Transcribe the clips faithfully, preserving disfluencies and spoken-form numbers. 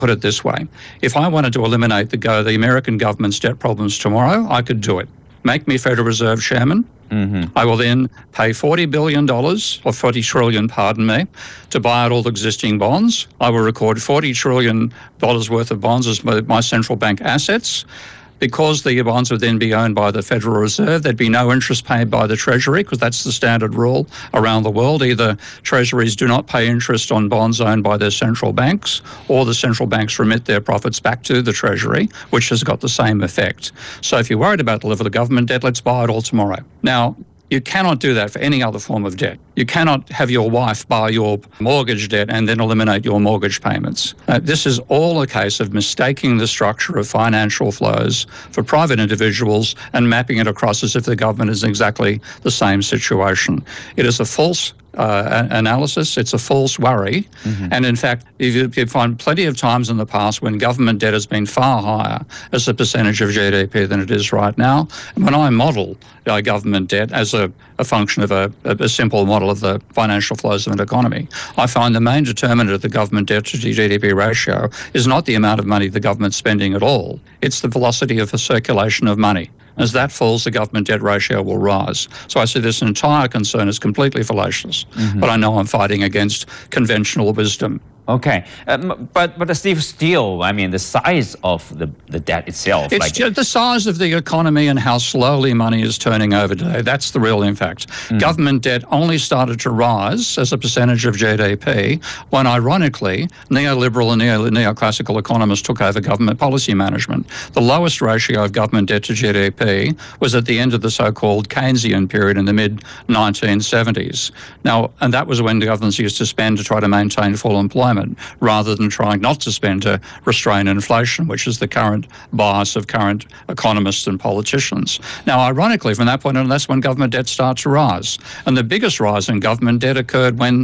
Put it this way. If I wanted to eliminate the, go, the American government's debt problems tomorrow, I could do it. Make me Federal Reserve Chairman. Mm-hmm. I will then pay forty billion dollars, or forty trillion dollars, pardon me, to buy out all existing bonds. I will record forty trillion dollars worth of bonds as my, my central bank assets. Because the bonds would then be owned by the Federal Reserve, there'd be no interest paid by the Treasury, because that's the standard rule around the world. Either Treasuries do not pay interest on bonds owned by their central banks, or the central banks remit their profits back to the Treasury, which has got the same effect. So if you're worried about the level of government debt, let's buy it all tomorrow. Now, you cannot do that for any other form of debt. You cannot have your wife buy your mortgage debt and then eliminate your mortgage payments. Uh, this is all a case of mistaking the structure of financial flows for private individuals and mapping it across as if the government is in exactly the same situation. It is a false Uh, analysis. It's a false worry. Mm-hmm. And in fact, you, you find plenty of times in the past when government debt has been far higher as a percentage of G D P than it is right now. And when I model uh, government debt as a, a function of a, a simple model of the financial flows of an economy, I find the main determinant of the government debt to G D P ratio is not the amount of money the government's spending at all. It's the velocity of the circulation of money. As that falls, the government debt ratio will rise. So I see this entire concern as completely fallacious. Mm-hmm. But I know I'm fighting against conventional wisdom. Okay, um, but but Steve, still, I mean, the size of the, the debt itself. It's like, just the size of the economy and how slowly money is turning over today. That's the real impact. Mm. Government debt only started to rise as a percentage of G D P when, ironically, neoliberal and neo, neoclassical economists took over government policy management. The lowest ratio of government debt to G D P was at the end of the so-called Keynesian period in the mid nineteen seventies. Now, and that was when the governments used to spend to try to maintain full employment, rather than trying not to spend to restrain inflation, which is the current bias of current economists and politicians. Now, ironically, from that point on, that's when government debt starts to rise. And the biggest rise in government debt occurred when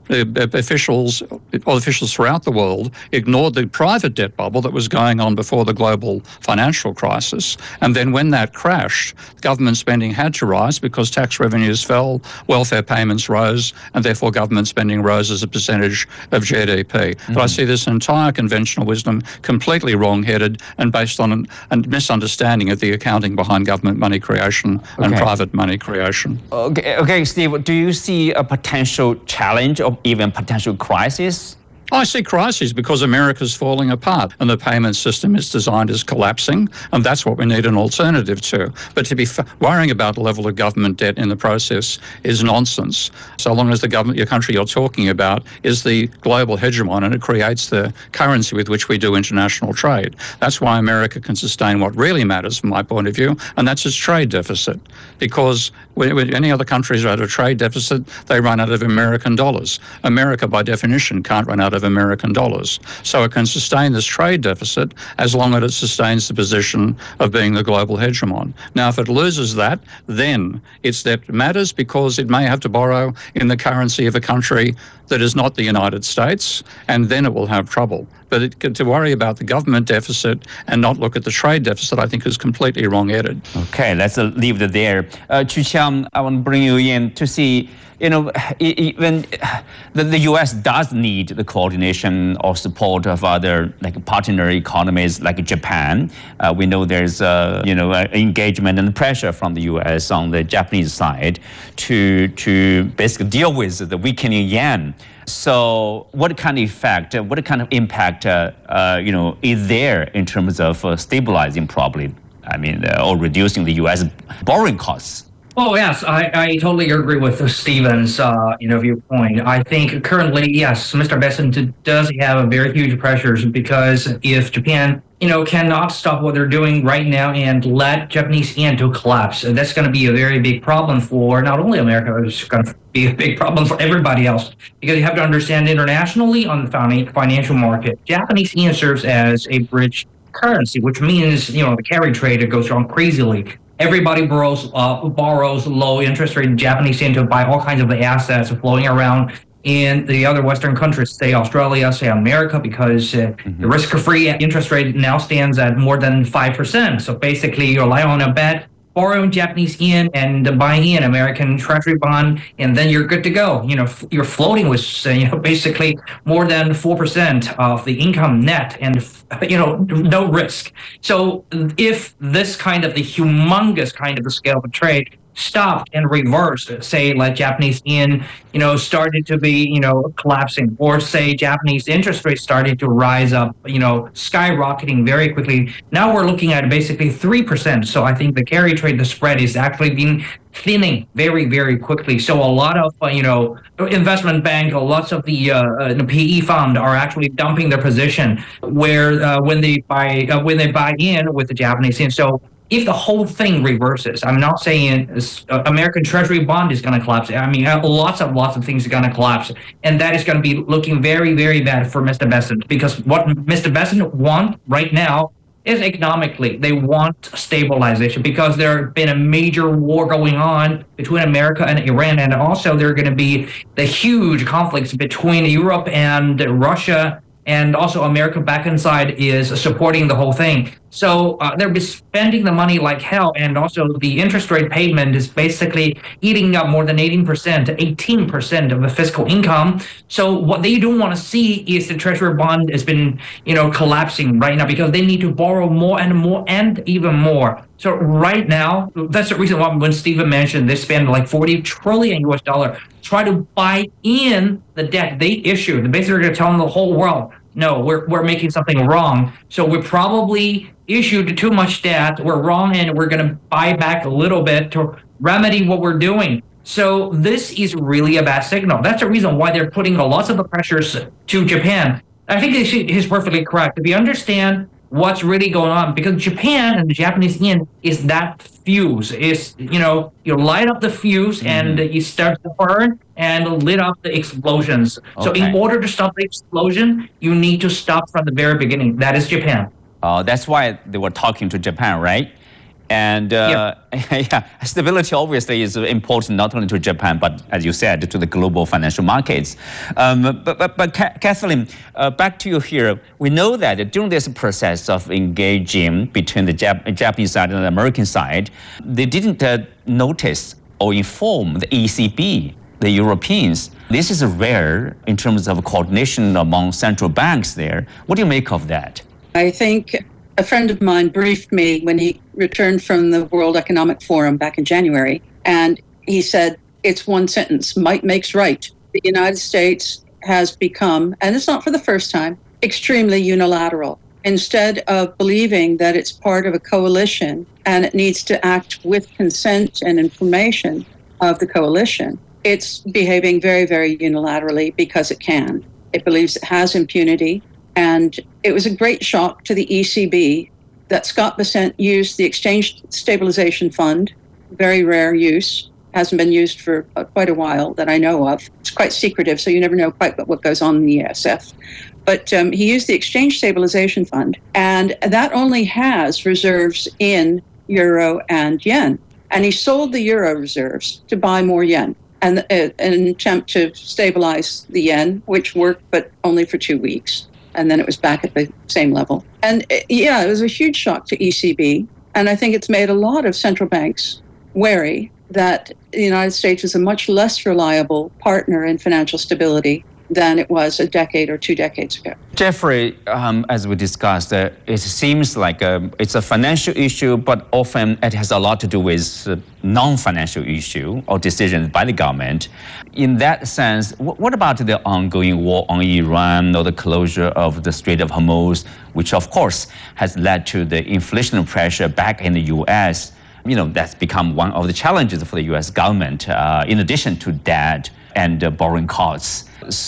officials, or officials throughout the world, ignored the private debt bubble that was going on before the global financial crisis. And then when that crashed, government spending had to rise because tax revenues fell, welfare payments rose, and therefore government spending rose as a percentage of G D P. Mm-hmm. But I see this entire conventional wisdom completely wrong-headed and based on an, a misunderstanding of the accounting behind government money creation and okay. private money creation. Okay, okay, Steve, do you see a potential challenge of even potential crisis? I see crises because America's falling apart and the payment system is designed as collapsing, and that's what we need an alternative to. But to be f- worrying about the level of government debt in the process is nonsense. So long as the government, your country you're talking about, is the global hegemon and it creates the currency with which we do international trade. That's why America can sustain what really matters from my point of view, and that's its trade deficit. Because when, when any other countries are at a trade deficit, they run out of American dollars. America, by definition, can't run out of American dollars. So it can sustain this trade deficit as long as it sustains the position of being the global hegemon. Now, if it loses that, then its debt matters because it may have to borrow in the currency of a country that is not the United States, and then it will have trouble. But it, to worry about the government deficit and not look at the trade deficit, I think is completely wrong-headed. Okay, let's uh, leave it there. Uh, Chu Qiang, I want to bring you in to see, you know, even the, the U S does need the coordination or support of other like partner economies like Japan. Uh, we know there's, uh, you know, uh, engagement and pressure from the U S on the Japanese side to, to basically deal with the weakening yen. So what kind of effect, what kind of impact, uh, uh, you know, is there in terms of uh, stabilizing probably, I mean, uh, or reducing the U S borrowing costs? Oh, yes, I, I totally agree with Stephen's, uh, you know, viewpoint. I think currently, yes, Mister Bessent does have very huge pressures because if Japan, you know, cannot stop what they're doing right now and let Japanese yen to collapse, that's going to be a very big problem for not only America, it's going to be a big problem for everybody else. Because you have to understand internationally on the financial market, Japanese yen serves as a bridge currency, which means, you know, the carry trade goes on crazily. Everybody borrows, uh, borrows low interest rate Japanese yen to buy all kinds of assets flowing around in the other Western countries, say Australia, say America, because uh, mm-hmm. the risk-free interest rate now stands at more than five percent. So basically, you rely on a bet borrow Japanese yen and buy in American Treasury bond, and then you're good to go. You know, f- you're floating with uh, you know basically more than four percent of the income net, and you know no risk. So if this kind of the humongous kind of the scale of trade stopped and reversed, say like Japanese yen, you know, started to be, you know, collapsing, or say Japanese interest rates started to rise up, you know, skyrocketing very quickly. Now we're looking at basically three percent. So I think the carry trade, the spread is actually being thinning very, very quickly. So a lot of, uh, you know, investment bank, lots of the, uh, the P E fund are actually dumping their position where uh, when they buy uh, when they buy in with the Japanese yen. So if the whole thing reverses, I'm not saying uh, American Treasury bond is going to collapse. I mean, uh, lots of lots of things are going to collapse, and that is going to be looking very, very bad for Mister Bessent, because what Mister Bessent wants right now is economically. They want stabilization because there has been a major war going on between America and Iran, and also there are going to be the huge conflicts between Europe and Russia. And also America back inside is supporting the whole thing. So uh, they'll be spending the money like hell. And also the interest rate payment is basically eating up more than eighteen percent, eighteen percent of the fiscal income. So what they don't want to see is the treasury bond has been, you know, collapsing right now, because they need to borrow more and more and even more. So right now, that's the reason why when Stephen mentioned they spend like forty trillion U S dollar try to buy in the debt they issued. They're basically going to tell the whole world, no, we're we're making something wrong. So we probably issued too much debt. We're wrong, and we're going to buy back a little bit to remedy what we're doing. So this is really a bad signal. That's the reason why they're putting a lot of the pressures to Japan. I think he's perfectly correct. If you understand what's really going on, because Japan and the Japanese yen is that fuse. Is, you know, you light up the fuse mm-hmm. and you start to burn and lit up the explosions. Okay. So in order to stop the explosion, you need to stop from the very beginning. That is Japan. Uh, that's why they were talking to Japan, right? And uh, yep. yeah, stability obviously is important not only to Japan, but as you said, to the global financial markets. Um, but, but, but Kathleen, uh, back to you here. We know that during this process of engaging between the Jap- Japanese side and the American side, they didn't uh, notice or inform the E C B, the Europeans. This is rare in terms of coordination among central banks there. What do you make of that? I think a friend of mine briefed me when he returned from the World Economic Forum back in January, and he said, it's one sentence, might makes right. The United States has become, and it's not for the first time, extremely unilateral. Instead of believing that it's part of a coalition and it needs to act with consent and information of the coalition, it's behaving very, very unilaterally because it can. It believes it has impunity. And it was a great shock to the E C B that Scott Bessent used the Exchange Stabilization Fund, very rare use, hasn't been used for uh, quite a while that I know of. It's quite secretive, so you never know quite what goes on in the E S F. But um, he used the Exchange Stabilization Fund, and that only has reserves in euro and yen. And he sold the euro reserves to buy more yen, and uh, an attempt to stabilize the yen, which worked, but only for two weeks. And then it was back at the same level. And yeah, it was a huge shock to E C B. And I think it's made a lot of central banks wary that the United States is a much less reliable partner in financial stability than it was a decade or two decades ago. Jeffrey, um, as we discussed, uh, it seems like um, it's a financial issue, but often it has a lot to do with uh, non-financial issue or decisions by the government. In that sense, w- what about the ongoing war on Iran or the closure of the Strait of Hormuz, which of course has led to the inflation pressure back in the U S? You know, that's become one of the challenges for the U S government, uh, in addition to debt and uh, borrowing costs.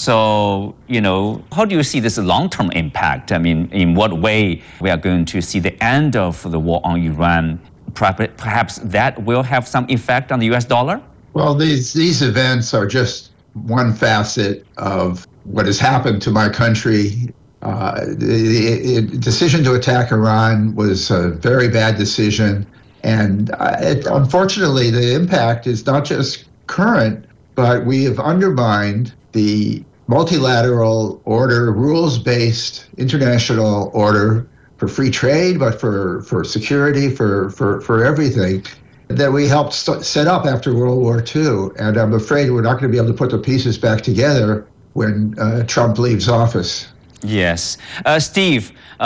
So, you know, how do you see this long-term impact? I mean, in what way we are going to see the end of the war on Iran? Perhaps that will have some effect on the U S dollar? Well, these these events are just one facet of what has happened to my country. Uh, the, the decision to attack Iran was a very bad decision. And uh, it, unfortunately, the impact is not just current, but we have undermined the multilateral order, rules-based international order for free trade, but for, for security, for, for, for everything. that we helped st- set up after World War Two. And I'm afraid we're not going to be able to put the pieces back together when uh, Trump leaves office. Yes. Uh, Steve,